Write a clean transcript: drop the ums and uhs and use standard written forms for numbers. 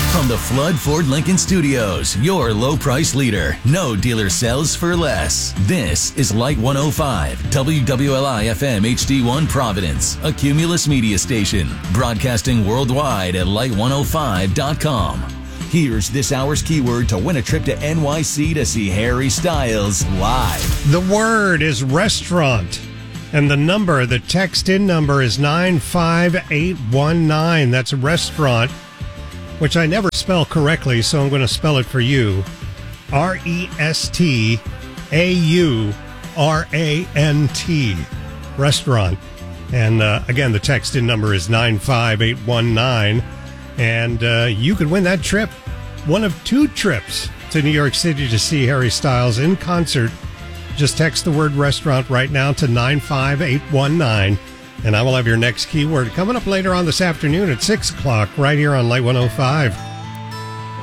From the Flood Ford Lincoln Studios, your low price leader. No dealer sells for less. This is Light 105, WWLI FM HD1 Providence, a Cumulus media station, broadcasting worldwide at light105.com. Here's this hour's keyword to win a trip to NYC to see Harry Styles live. The word is restaurant, and the text-in number is 95819. That's restaurant, which I never spell correctly, so I'm going to spell it for you. RESTAURANT, restaurant. And again, the text-in number is 95819. And you could win that trip, one of two trips to New York City to see Harry Styles in concert. Just text the word restaurant right now to 95819. And I will have your next keyword coming up later on this afternoon at 6 o'clock right here on Light 105.